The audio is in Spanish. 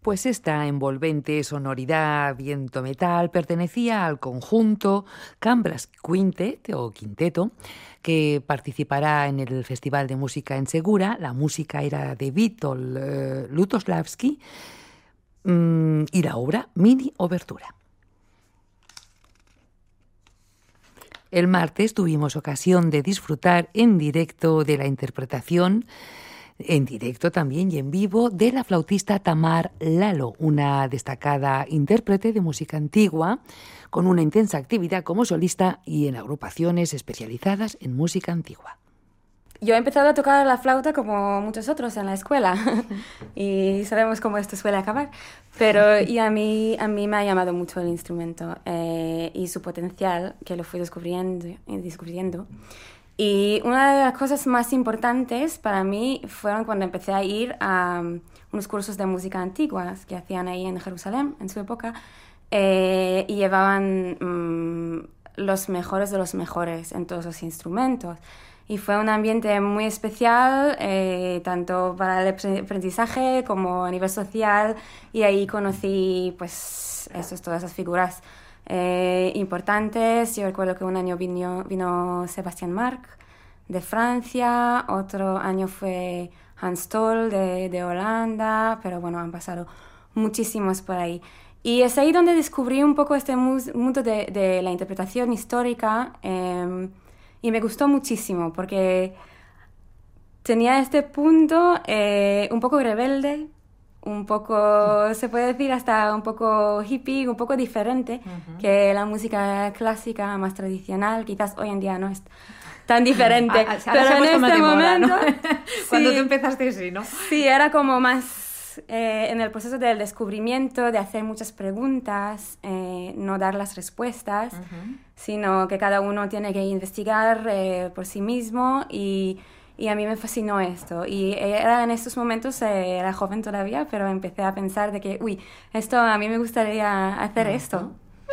Pues esta envolvente sonoridad viento metal pertenecía al conjunto Cambras Quintet o Quinteto, que participará en el Festival de Música en Segura. La música era de Witold Lutosławski y la obra Mini Obertura. El martes tuvimos ocasión de disfrutar en directo de la interpretación, en directo también y en vivo, de la flautista Tamar Lalo, una destacada intérprete de música antigua, con una intensa actividad como solista y en agrupaciones especializadas en música antigua. Yo he empezado a tocar la flauta como muchos otros en la escuela y sabemos cómo esto suele acabar, pero y a mí me ha llamado mucho el instrumento y su potencial, que lo fui descubriendo. Y una de las cosas más importantes para mí fueron cuando empecé a ir a unos cursos de música antiguas que hacían ahí en Jerusalén en su época y llevaban los mejores de los mejores en todos los instrumentos. Y fue un ambiente muy especial, tanto para el aprendizaje como a nivel social, y ahí conocí pues todas esas figuras importantes. Yo recuerdo que un año vino Sebastian Marc de Francia, otro año fue Hans Toll de Holanda, pero bueno, han pasado muchísimos por ahí. Y es ahí donde descubrí un poco este mundo de la interpretación histórica, y me gustó muchísimo porque tenía este punto un poco rebelde, un poco, se puede decir hasta un poco hippie, un poco diferente que la música clásica más tradicional. Quizás hoy en día no es tan diferente, pero en este momento... Moda, ¿no? Sí, cuando tú empezaste, sí, ¿no? Sí, era como más... en el proceso del descubrimiento, de hacer muchas preguntas, no dar las respuestas, sino que cada uno tiene que investigar por sí mismo y a mí me fascinó esto. Y era en estos momentos, era joven todavía, pero empecé a pensar de que, esto a mí me gustaría hacer esto.